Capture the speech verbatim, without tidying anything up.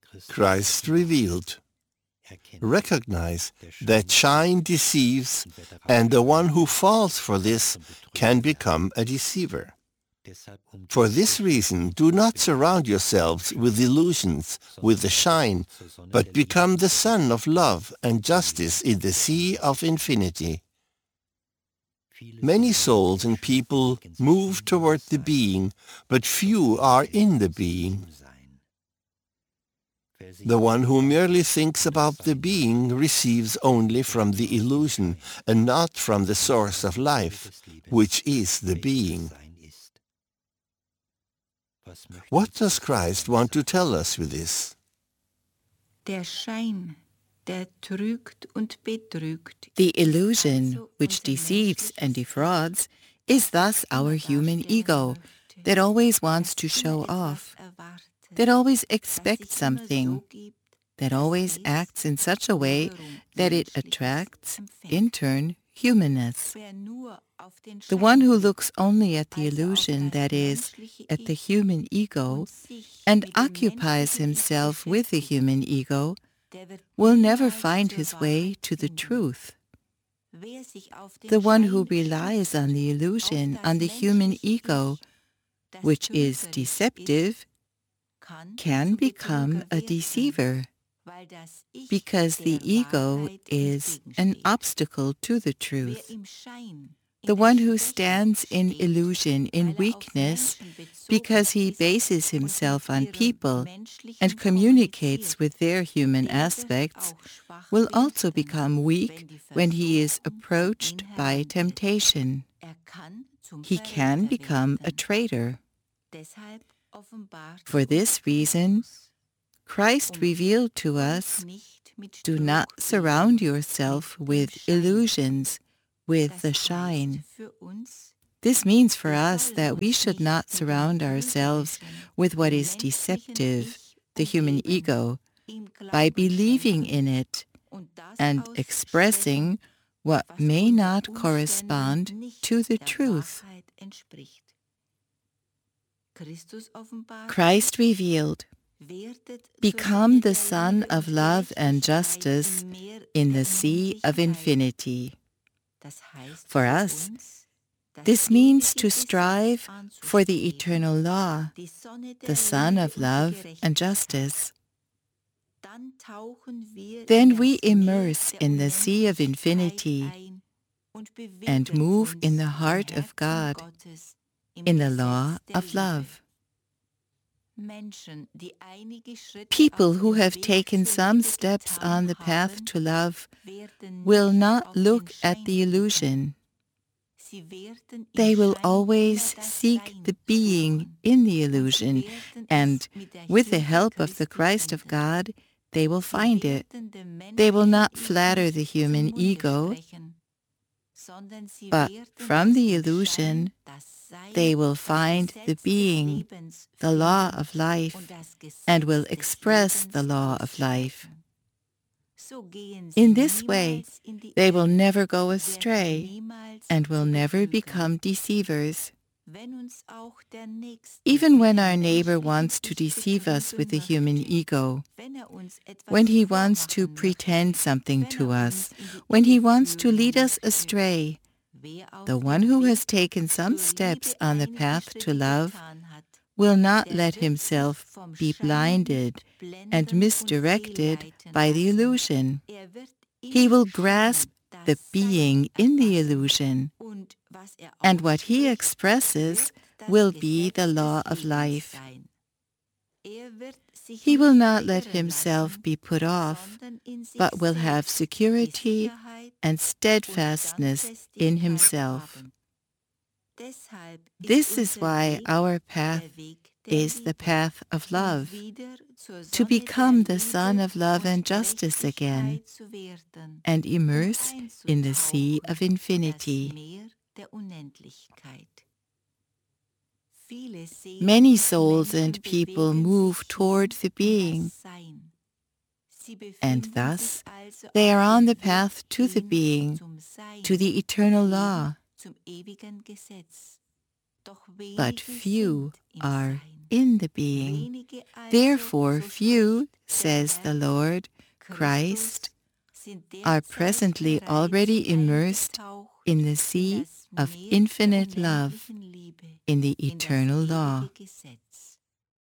Christ revealed. Recognize that shine deceives, and the one who falls for this can become a deceiver. For this reason, do not surround yourselves with illusions, with the shine, but become the sun of love and justice in the sea of infinity. Many souls and people move toward the being, but few are in the being. The one who merely thinks about the being receives only from the illusion and not from the source of life, which is the being. What does Christ want to tell us with this? Der Schein, der trügt und betrügt. The illusion, which deceives and defrauds, is thus our human ego, that always wants to show off, that always expects something, that always acts in such a way that it attracts, in turn, humanness. The one who looks only at the illusion, that is, at the human ego, and occupies himself with the human ego, will never find his way to the truth. The one who relies on the illusion, on the human ego, which is deceptive, can become a deceiver, because the ego is an obstacle to the truth. The one who stands in illusion, in weakness, because he bases himself on people and communicates with their human aspects, will also become weak when he is approached by temptation. He can become a traitor. For this reason, Christ revealed to us, do not surround yourself with illusions, with the shine. This means for us that we should not surround ourselves with what is deceptive, the human ego, by believing in it and expressing what may not correspond to the truth. Christ revealed, become the sun of love and justice in the sea of infinity. For us, this means to strive for the eternal law, the sun of love and justice. Then we immerse in the sea of infinity and move in the heart of God, in the law of love. People who have taken some steps on the path to love will not look at the illusion. They will always seek the being in the illusion, and with the help of the Christ of God, they will find it. They will not flatter the human ego, but from the illusion, they will find the being, the law of life, and will express the law of life. In this way, they will never go astray and will never become deceivers. Even when our neighbor wants to deceive us with the human ego, when he wants to pretend something to us, when he wants to lead us astray, the one who has taken some steps on the path to love will not let himself be blinded and misdirected by the illusion. He will grasp the being in the illusion, and what he expresses will be the law of life. He will not let himself be put off, but will have security and steadfastness in himself. This is why our path is the path of love, to become the sun of love and justice again, and immerse in the sea of infinity. Many souls and people move toward the being, and thus they are on the path to the being, to the eternal law. But few are in the being. Therefore few, says the Lord, Christ, are presently already immersed in the sea of infinite love, in the eternal law.